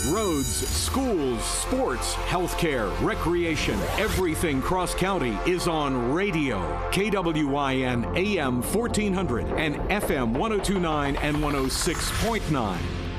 Roads, schools, sports, healthcare, recreation, everything cross-county is on radio. KWIN AM 1400 and FM 1029 and 106.9.